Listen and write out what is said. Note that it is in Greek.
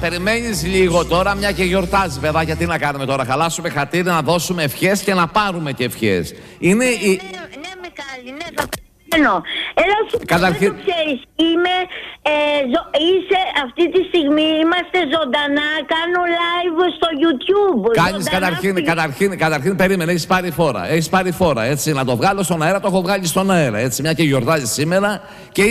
περιμένεις λίγο τώρα, μια και γιορτάζει, παιδάκια. Τι να κάνουμε τώρα, χαλάσουμε χατήρι, να δώσουμε ευχές και να πάρουμε και ευχές. Είναι η... Ναι, Μιχάλη, ναι, θα περιμένω. Έλα σου πω, Καταρχήν... δεν το ξέρεις, είσαι αυτή τη στιγμή, είμαστε ζωντανά, κάνω live στο YouTube. Κάνεις καταρχήν, περίμενε, έχεις πάρει φόρα, έτσι, να το βγάλω στον αέρα, το έχω βγάλει στον αέρα, έτσι, μια και γιορτάζει σήμερα και